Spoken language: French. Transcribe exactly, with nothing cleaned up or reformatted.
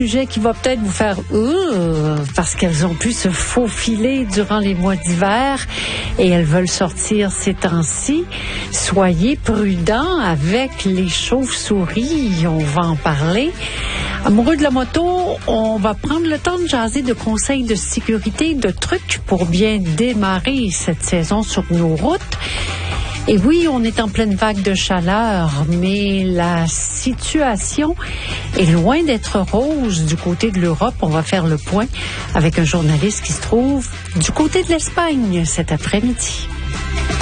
Sujet qui va peut-être vous faire euh, parce qu'elles ont pu se faufiler durant les mois d'hiver et elles veulent sortir ces temps-ci. Soyez prudents avec les chauves-souris, on va en parler. Amoureux de la moto, on va prendre le temps de jaser de conseils de sécurité, de trucs pour bien démarrer cette saison sur nos routes. Et oui, on est en pleine vague de chaleur, mais la situation est loin d'être rose du côté de l'Europe. On va faire le point avec un journaliste qui se trouve du côté de l'Espagne cet après-midi.